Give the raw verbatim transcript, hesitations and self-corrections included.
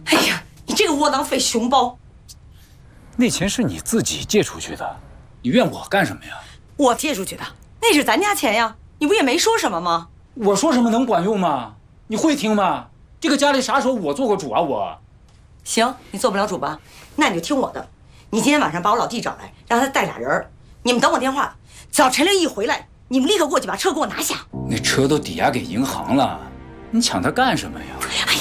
哎呀，你这个窝囊废熊包！ 那钱是你自己借出去的，你怨我干什么呀？ 我借出去的，那是咱家钱呀，你不也没说什么吗？ 我说什么能管用吗？你会听吗？这个家里啥时候我做过主啊？我。 行，你做不了主吧？那你就听我的。你今天晚上把我老弟找来，让他带俩人，你们等我电话。只要陈玲一回来，你们立刻过去把车给我拿下。 那车都抵押给银行了，你抢它干什么呀？ 哎